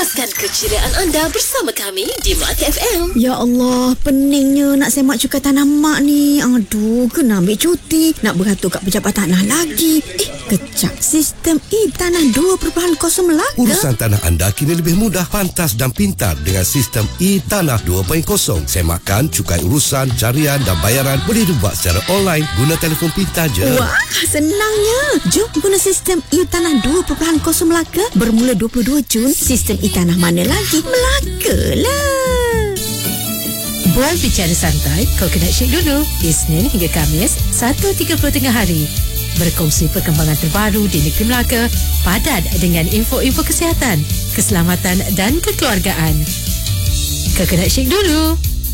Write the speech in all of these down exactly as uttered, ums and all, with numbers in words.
Lepaskan keceriaan anda bersama kami di Melaka F M. Ya Allah, peningnya nak semak cukai tanah mak ni. Aduh, kena ambil cuti. Nak beratur kat pejabat tanah lagi. Eh, kecap. Sistem e-tanah dua perpuluhan kosong Melaka. Urusan tanah anda kini lebih mudah, pantas dan pintar dengan sistem e-tanah dua perpuluhan kosong. Semakan cukai urusan, carian dan bayaran boleh dibuat secara online guna telefon pintar je. Wah, senangnya. Jom guna sistem e-tanah dua perpuluhan kosong Melaka bermula dua puluh dua Jun. Sistem e-tanah mana lagi? Melaka lah. Bual bicara santai, kau kena syek dulu. Isnin hingga Khamis, satu tiga puluh tengah hari. Berkongsi perkembangan terbaru di negeri Melaka, padat dengan info-info kesihatan, keselamatan dan kekeluargaan. Kau kena syek dulu.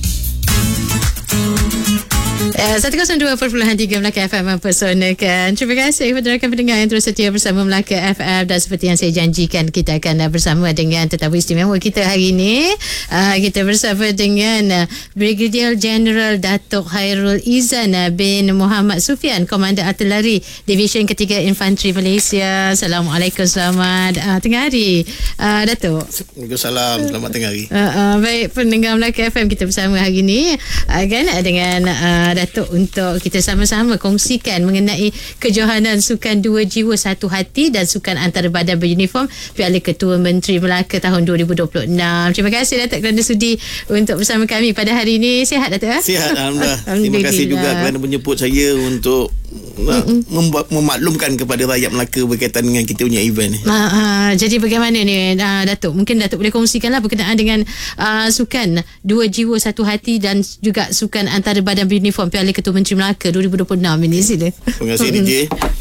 Uh, seratus dua perpuluhan tiga Melaka F M mempersonakan. Terima kasih kepada rakan pendengar yang terus setia bersama Melaka F M. Dan seperti yang saya janjikan, kita akan uh, bersama dengan tetamu istimewa kita hari ini. uh, Kita bersama dengan uh, Brigadier General Datuk Khairul Izan uh, bin Muhammad Sufian, Komandan Artileri Division Ketiga Infanteri Malaysia. Assalamualaikum, selamat uh, tengah hari uh, Datuk. Waalaikumsalam, selamat tengah hari. uh, uh, Baik, pendengar Melaka F M, kita bersama hari ini uh, kan, uh, dengan uh, Datuk untuk kita sama-sama kongsikan mengenai kejohanan Sukan Dua Jiwa Satu Hati dan Sukan Antarabadang Beruniform Piala Ketua Menteri Melaka tahun dua ribu dua puluh enam. Terima kasih Datuk kerana sudi untuk bersama kami pada hari ini. Sihat Datuk? Eh? Sihat, Alhamdulillah. Terima kasih juga kerana menjemput saya untuk membuat, memaklumkan kepada rakyat Melaka berkaitan dengan kita punya event ni. Ha, ha, jadi bagaimana ni uh, Datuk? Mungkin Datuk boleh kongsikanlah berkenaan dengan uh, Sukan Dua Jiwa Satu Hati dan juga Sukan Antarabadang Beruniform Piala Ketua Menteri Melaka dua ribu dua puluh enam ini. Sila. Terima kasih D J.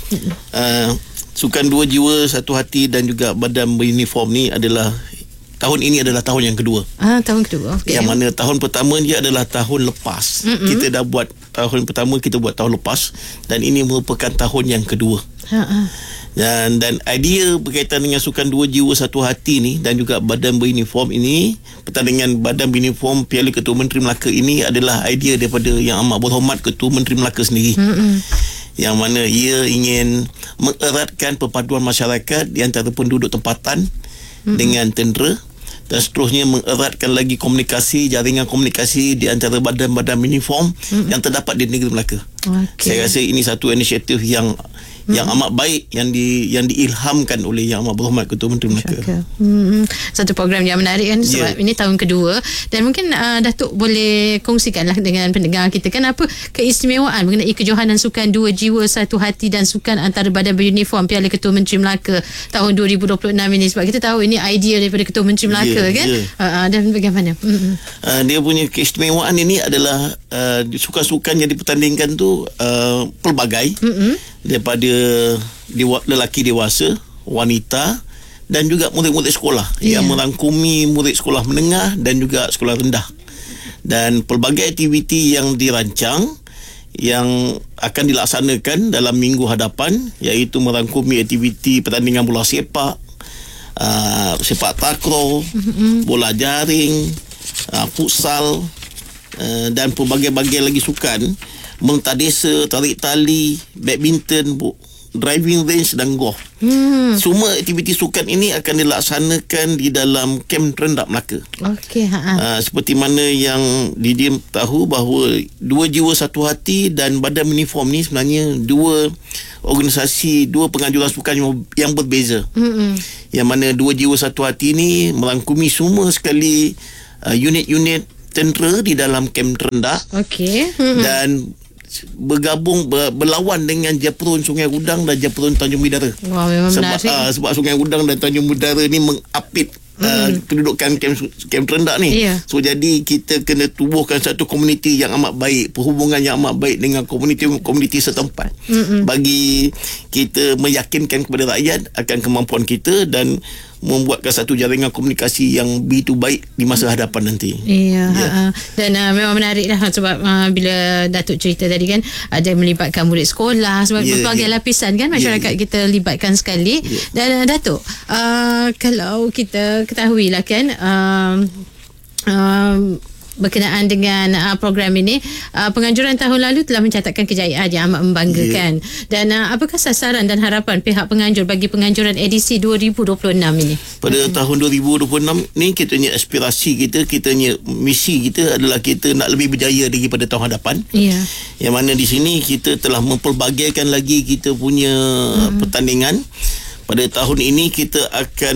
uh, Sukan Dua Jiwa Satu Hati dan juga Badan Beruniform ni adalah, tahun ini adalah tahun yang kedua. Ah, tahun kedua. Okay. Yang mana tahun pertama dia adalah tahun lepas. Mm-mm. Kita dah buat tahun pertama, kita buat tahun lepas, dan ini merupakan tahun yang kedua. Ha-ha. Dan dan idea berkaitan dengan Sukan Dua Jiwa Satu Hati ni dan juga Badan Beruniform ini, pertandingan Badan Beruniform Piala Ketua Menteri Melaka ini adalah idea daripada Yang Amat Berhormat Ketua Menteri Melaka sendiri. Mm-mm. Yang mana ia ingin mengeratkan perpaduan masyarakat di antara penduduk tempatan mm-mm. dengan tentera, dan seterusnya mengeratkan lagi komunikasi, jaringan komunikasi di antara badan-badan uniform mm-hmm. yang terdapat di negeri Melaka. Okay. Saya rasa ini satu inisiatif yang mm-hmm. yang amat baik, yang di yang diilhamkan oleh Yang Amat Berhormat Ketua Menteri Melaka. Mm-hmm. Satu program yang menarik kan, sebab yeah. ini tahun kedua, dan mungkin uh, Datuk boleh kongsikanlah dengan pendengar kita kan apa keistimewaan mengenai kejohanan Sukan Dua Jiwa Satu Hati dan Sukan Antarabadang Beruniform Piala Ketua Menteri Melaka tahun dua ribu dua puluh enam ini, sebab kita tahu ini idea daripada Ketua Menteri Melaka. Yeah. Kan? Yeah. Uh, dan bagaimana? Mm-hmm. Uh, dia punya keistimewaan ini adalah uh, sukan-sukan yang dipertandingkan tu uh, pelbagai, mm-hmm. daripada dewa, lelaki dewasa, wanita dan juga murid-murid sekolah, yeah. yang merangkumi murid sekolah menengah dan juga sekolah rendah. Dan pelbagai aktiviti yang dirancang yang akan dilaksanakan dalam minggu hadapan, iaitu merangkumi aktiviti pertandingan bola sepak, Uh, sepak takraw, mm-hmm. bola jaring, uh, futsal, uh, dan pelbagai-bagai lagi sukan, mentadesa, tarik tali, badminton, driving range dan golf. Hmm. Semua aktiviti sukan ini akan dilaksanakan di dalam Kem Terendak Melaka. Okey, ha. Uh, seperti mana yang Didia tahu bahawa Dua Jiwa Satu Hati dan Badan Uniform ni sebenarnya dua organisasi, dua penganjuran sukan yang, yang berbeza. Hmm. Yang mana Dua Jiwa Satu Hati ni merangkumi semua sekali uh, unit-unit tentera di dalam Kem Terendak. Okey. Hmm. Dan bergabung ber, berlawan dengan Japurun Sungai Udang dan Japurun Tanjung Bidara. Wah, memang sebab uh, sebab Sungai Udang dan Tanjung Bidara ni mengapit uh, mm. kedudukan Kem Kem Terendak ni. Yeah. So jadi kita kena tubuhkan satu komuniti yang amat baik, perhubungan yang amat baik dengan komuniti-komuniti setempat. Mm-mm. Bagi kita meyakinkan kepada rakyat akan kemampuan kita dan membuatkan satu jaringan komunikasi yang begitu baik di masa hadapan nanti. Iya. Yeah. Uh, dan uh, memang menarik lah sebab uh, bila Datuk cerita tadi kan, ada melibatkan murid sekolah, sebab yeah, berbagai yeah. lapisan kan masyarakat yeah, kita libatkan sekali. Yeah. Dan uh, Datuk, uh, kalau kita ketahui lah kan, um, um, berkenaan dengan uh, program ini. Uh, penganjuran tahun lalu telah mencatatkan kejayaan yang amat membanggakan. Yeah. Dan uh, apakah sasaran dan harapan pihak penganjur bagi penganjuran edisi dua ribu dua puluh enam ini? Pada okay. tahun dua ribu dua puluh enam ni, kita punya aspirasi kita, kita punya misi kita adalah kita nak lebih berjaya daripada tahun hadapan. Yeah. Yang mana di sini kita telah mempelbagaikan lagi kita punya mm-hmm. pertandingan. Pada tahun ini kita akan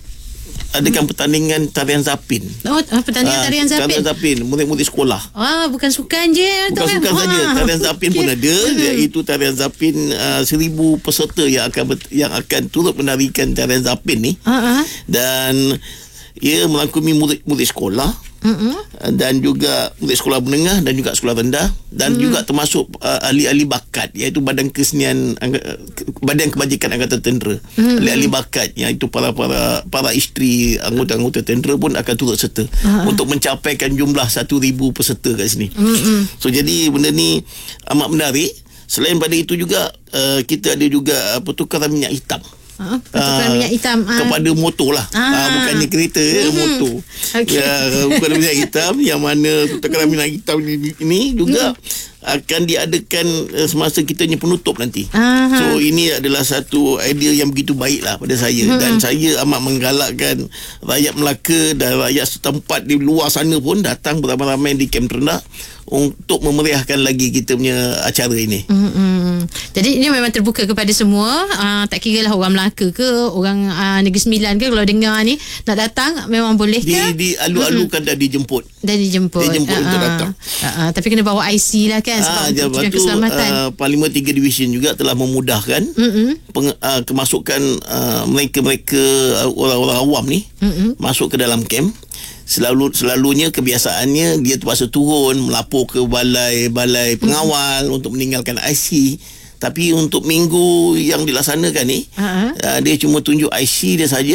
adakan pertandingan tarian zapin. Oh, pertandingan tarian zapin. Tarian zapin, murid-murid sekolah. Ah, bukan sukan je. Bukan sukan saja. Tarian zapin okay. pun ada, iaitu tarian zapin uh, seribu peserta yang akan yang akan turut menarikan tarian zapin ni. Uh-huh. Dan ia merangkumi murid-murid sekolah. Uh-huh. Dan juga murid sekolah menengah dan juga sekolah rendah, dan uh-huh. juga termasuk uh, ahli-ahli bakat, iaitu Badan Kesenian uh, Badan Kebajikan Angkatan Tentera. Uh-huh. Ahli-ahli bakat, iaitu para-para para isteri anggota-anggota tentera pun akan turut serta uh-huh. untuk mencapaikan jumlah satu ribu peserta kat sini. Uh-huh. So jadi benda ni amat menarik. Selain pada itu juga uh, kita ada juga uh, pertukaran minyak hitam. Uh, pertukaran uh, minyak hitam uh. kepada motor lah, uh, uh, bukannya kereta, mm-hmm. motor. Okay. Ya, bukan minyak hitam, yang mana pertukaran minyak hitam ini, ini juga mm. akan diadakan uh, semasa kita punya penutup nanti. Uh-huh. So ini adalah satu idea yang begitu baik lah pada saya, mm-hmm. dan saya amat menggalakkan rakyat Melaka dan rakyat setempat di luar sana pun datang beramai-ramai di Kem Terendah untuk memeriahkan lagi kita punya acara ini. Mm-hmm. Jadi ini memang terbuka kepada semua, uh, tak kira lah orang Melaka ke, orang uh, Negeri Sembilan ke, kalau dengar ni nak datang memang boleh ke? Di, di alu-alukan mm-hmm. dah dijemput. Dah dijemput. Dia jemput uh, untuk datang. Uh, uh, tapi kena bawa I C lah kan, sebab uh, untuk tujuan keselamatan. Uh, Parlimen tiga Division juga telah memudahkan mm-hmm. peng, uh, kemasukan uh, mereka-mereka uh, orang-orang awam ni mm-hmm. masuk ke dalam kem. Selalu selalunya kebiasaannya dia terpaksa turun melapor ke balai-balai pengawal mm-hmm. untuk meninggalkan I C. Tapi untuk minggu yang dilaksanakan ni, uh-huh. uh, dia cuma tunjuk I C dia saja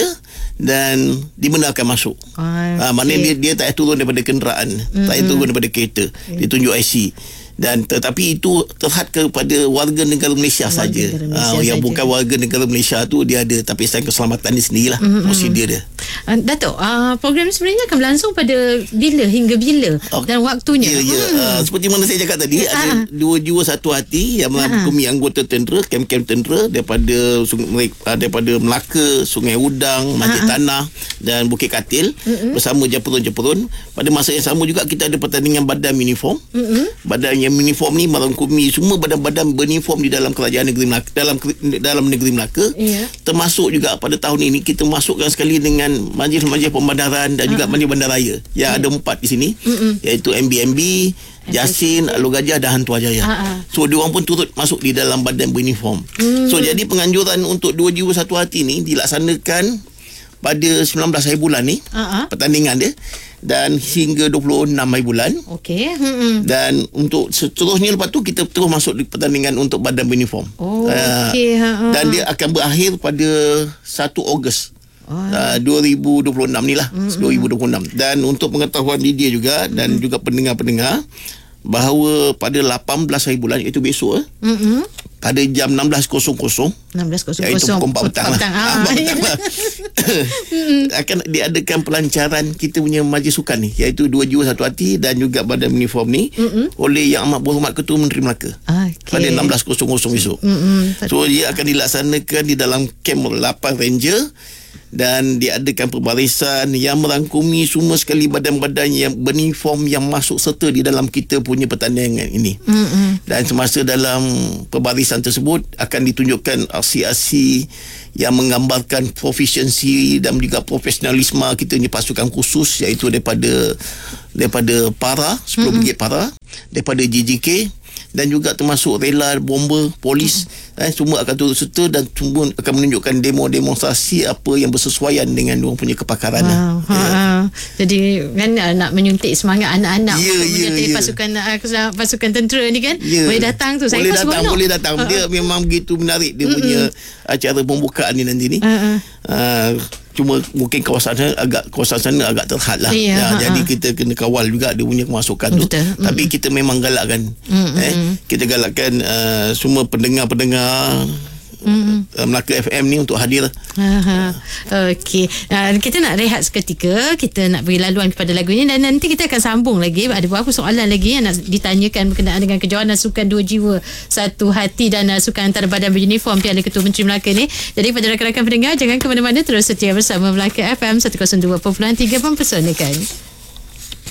dan dibenarkan masuk. Oh, okay. uh, maknanya dia dia tak payah turun daripada kenderaan, mm-hmm. tak payah turun daripada kereta. Okay. Dia tunjuk I C. Dan tetapi itu terhad kepada warga negara Malaysia saja. Uh, yang bukan warga negara Malaysia tu dia ada tapisan keselamatan dia sendirilah, mm-hmm. prosedur dia. Uh, Datuk, uh, program sebenarnya akan berlangsung pada bila hingga bila okay. dan waktunya? Ya, ya. Hmm. Uh, seperti mana saya cakap tadi, uh-huh. ada dua jiwa satu hati yang merangkumi uh-huh. anggota tentera, kem-kem tentera daripada sungai, uh, daripada Melaka, Sungai Udang, Masjid uh-huh. Tanah dan Bukit Katil uh-huh. bersama Jepurun-Jepurun. Pada masa yang sama juga kita ada pertandingan badan uniform. Uh-huh. Badan yang uniform ni merangkumi semua badan-badan beruniform di dalam kerajaan negeri Melaka, dalam dalam negeri Melaka. Yeah. Termasuk juga pada tahun ini kita masukkan sekali dengan majlis-majlis pembandaran dan uh-huh. juga majlis bandaraya yang yeah. ada empat di sini, uh-huh. iaitu M B M B, Jasin, Alur Gajah dan Hantu Ajaya. Uh-huh. So diorang pun turut masuk di dalam badan beruniform. Uh-huh. So jadi penganjuran untuk dua jiwa satu hati ni dilaksanakan pada sembilan belas hari bulan ni, uh-huh. pertandingan dia, dan hingga dua puluh enam hari bulan. Okey. Hmm. Dan untuk seterusnya lepas tu kita terus masuk di pertandingan untuk badan beruniform. Oh, uh, okey. Uh-huh. Dan dia akan berakhir pada satu Ogos. Oh. Uh, dua ribu dua puluh enam ni lah, mm-hmm. dua ribu dua puluh enam. Dan untuk pengetahuan Lydia juga dan mm-hmm. juga pendengar-pendengar, bahawa pada lapan belas hari bulan, iaitu besok, mm-hmm. pada jam enam belas enam belas iaitu pukul empat petang lah, ah. empat petang lah. akan diadakan pelancaran kita punya majlis sukan ni, iaitu dua jiwa satu hati dan juga badan uniform ni, mm-hmm. oleh Yang Amat Berhormat Ketua Menteri Melaka, okay. pada enam belas besok. Mm-hmm. So dia akan dilaksanakan di dalam kem lapan Ranger dan diadakan perbarisan yang merangkumi semua sekali badan-badan yang beruniform yang masuk serta di dalam kita punya pertandingan ini. Mm-hmm. Dan semasa dalam perbarisan tersebut akan ditunjukkan aksi-aksi yang menggambarkan profesiensi dan juga profesionalisme kita punya pasukan khusus, iaitu daripada daripada PARA, sepuluh mm-hmm. Brigade PARA, daripada J J K dan juga termasuk rela, bomber, polis, mm-hmm. eh, semua akan turut serta dan semua akan menunjukkan demo-demonstrasi apa yang bersesuaian dengan diorang punya kepakaran. Wow. Ha, ya. ha. Jadi kan nak menyuntik semangat anak-anak yeah, untuk yeah, menyuntik yeah. pasukan pasukan tentera ni kan, yeah. boleh datang tu. Saya boleh pun datang, seronok. boleh datang. Dia uh-uh. memang begitu menarik dia mm-hmm. punya acara pembukaan ni nanti ni. Uh-uh. Uh, cuma mungkin kawasan sana agak kawasan sana agak terhad lah. Yeah, ya, ha, jadi ha. kita kena kawal juga dia punya kemasukan tu. Betul. Tapi mm. kita memang galakkan, mm-hmm. eh, kita galakkan uh, semua pendengar-pendengar mm-hmm. uh, Melaka F M ni untuk hadir. Aha. Okey. Uh, kita nak rehat seketika. Kita nak beri laluan kepada lagu ini dan nanti kita akan sambung lagi. Ada beberapa soalan lagi yang nak ditanyakan berkenaan dengan kejohanan sukan dua jiwa satu hati dan uh, sukan antara badan beruniform Piala Ketua Menteri Melaka ni. Jadi pada rakan-rakan pendengar, jangan ke mana-mana, terus setia bersama Melaka F M seratus dua perpuluhan tiga mempersonakan.